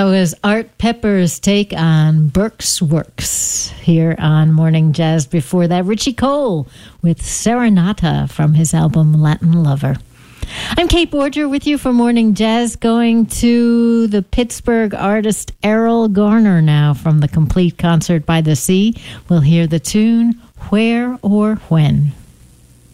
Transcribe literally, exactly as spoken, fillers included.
was Art Pepper's take on Burke's Works here on Morning Jazz. Before that, Richie Cole with Serenata from his album Latin Lover. I'm Kate Borger with you for Morning Jazz, going to the Pittsburgh artist Errol Garner now from the Complete Concert by the Sea. We'll hear the tune Where or When.